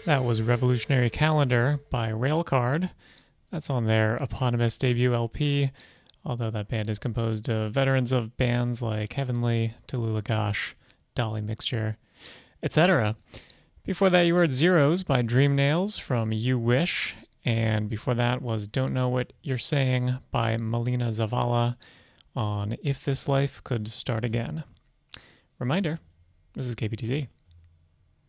That was Revolutionary Calendar by Railcard. That's on their eponymous debut LP, although that band is composed of veterans of bands like Heavenly, Tallulah Gosh, Dolly Mixture, etc. Before that, you heard Zeros by Dream Nails from You Wish, and before that was Don't Know What You're Saying by Melina Zavala on If This Life Could Start Again. Reminder, this is KPTZ.